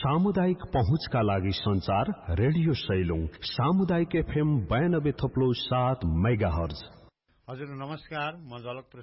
सामुदायिक पहुँचका लागि संचार रेडियो सैलुङ सामुदायिक FM 92.7 मेगाहर्ज। हजुर नमस्कार, म झलक